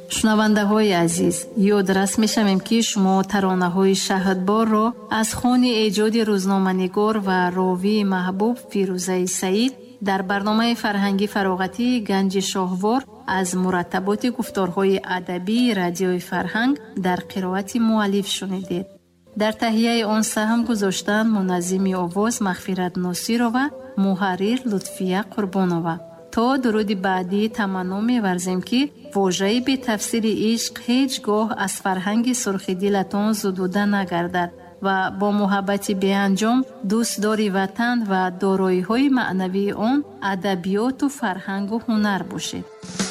шунавандаҳои азиз, ёдрас мешавем ки шумо таронаҳои шаҳрборро аз хони эҷоди рӯзноманигор ва ровии маҳбуб Фирӯзаи Саид дар барномаи фарҳангӣ фароғатии Ганҷи Шоҳвор аз мураттаботи гуфторҳои адабии радиои Фарҳанг дар қироати муаллиф шунидед. дар таҳияи он саҳм гузоштанд муназзими овоз Мағфират Носирова, муҳаррир Лутфия Қурбонова. то дуруди баъдӣ таманнум меварзем ки вожаи бетафсири ишқ ҳеҷ гоҳ аз фарҳанги сурхидилатон зудуда нагардад ва бо муҳаббати беанҷом дӯстдори ватан ва дороиҳои маънавии он адабиёту фарҳангу ҳунар бошед.